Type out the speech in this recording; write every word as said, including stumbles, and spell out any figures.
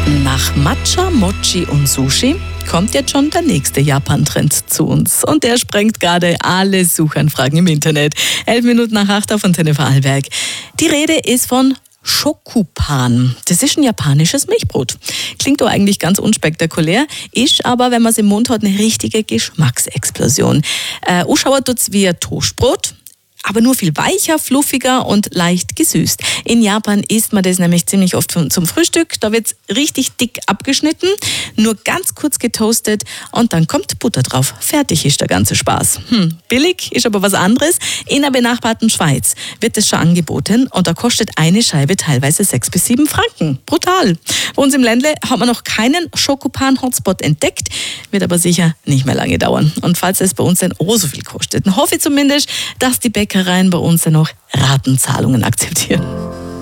Nach Matcha, Mochi und Sushi kommt jetzt schon der nächste Japan-Trend zu uns. Und der sprengt gerade alle Suchanfragen im Internet. Elf Minuten nach acht auf Antenne Vorarlberg. Die Rede ist von Schokupan. Das ist ein japanisches Milchbrot. Klingt doch eigentlich ganz unspektakulär, ist aber, wenn man es im Mund hat, eine richtige Geschmacksexplosion. Äh, ausschaut tut's wie ein Toastbrot, aber nur viel weicher, fluffiger und leicht gesüßt. In Japan isst man das nämlich ziemlich oft zum Frühstück. Da wird's richtig dick abgeschnitten, nur ganz kurz getoastet und dann kommt Butter drauf. Fertig ist der ganze Spaß. Hm, billig ist aber was anderes. In der benachbarten Schweiz wird es schon angeboten und da kostet eine Scheibe teilweise sechs bis sieben Franken. Brutal. Bei uns im Ländle hat man noch keinen Schokupan-Hotspot entdeckt, wird aber sicher nicht mehr lange dauern. Und falls es bei uns dann oh so viel kostet, dann hoffe ich zumindest, dass die Bäckereien bei uns dann noch Ratenzahlungen akzeptieren.